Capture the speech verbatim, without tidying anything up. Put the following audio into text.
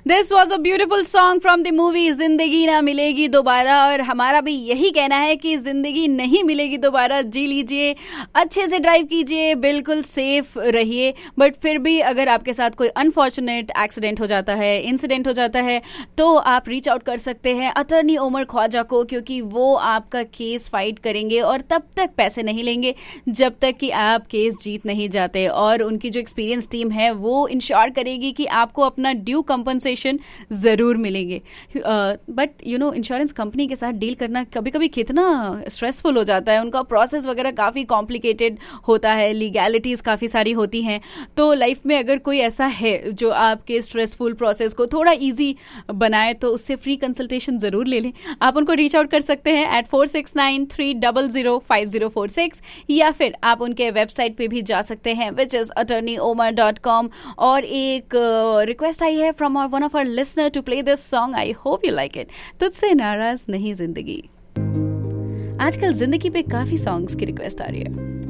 This was a beautiful song from the movie जिंदगी ना मिलेगी दोबारा। और हमारा भी यही कहना है कि जिंदगी नहीं मिलेगी दोबारा, जी लीजिए, अच्छे से ड्राइव कीजिए, बिल्कुल सेफ रहिए। बट फिर भी अगर आपके साथ कोई अनफॉर्चुनेट एक्सीडेंट हो जाता है, इंसिडेंट हो जाता है, तो आप रीच आउट कर सकते हैं अटर्नी उमर ख्वाजा को, क्योंकि वो आपका केस फाइट करेंगे और तब तक पैसे नहीं लेंगे जब तक कि आप केस जीत नहीं जाते। और उनकी जो एक्सपीरियंस टीम है वो इंश्योर करेगी कि आपको अपना ड्यू कंपनसेशन जरूर मिलेंगे। But you know insurance company के साथ डील करना कभी कभी कितना स्ट्रेसफुल हो जाता है, उनका प्रोसेस वगैरह काफ़ी कॉम्प्लिकेटेड होता है, लीगैलिटीज़ काफ़ी सारी होती हैं। तो लाइफ में अगर कोई ऐसा है जो आपके स्ट्रेसफुल प्रोसेस को थोड़ा ईजी बनाए तो उससे फ्री कंसल्टेशन ज़रूर ले लें। आप उनको रीच आउट कर सकते हैं eight four six nine three double zero five zero four six, या फिर आप उनके वेबसाइट पे भी जा सकते हैं which is attorney Omar dot com. और एक रिक्वेस्ट आई है from one of our listener to play this song, I hope you like it. तुझसे नाराज नहीं जिंदगी। आजकल जिंदगी पे काफी सॉन्ग्स की रिक्वेस्ट आ रही है।